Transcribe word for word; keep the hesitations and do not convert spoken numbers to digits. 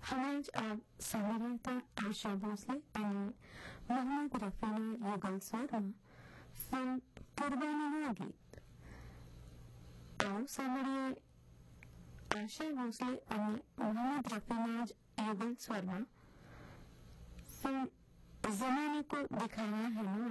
હમણાં જ આ સાંભળ્યા હતા આશા ભોસલે અને મોહમ્મદ રફીના યુગલ સ્વરમાં ફિલ્મ કુરબાનીના ગીત. આવો સાંભળીએ આશા ભોસલે અને મોહમ્મદ રફીના જ યુગલ સ્વરમાં ફિલ્મ ज़माने को दिखाना है ना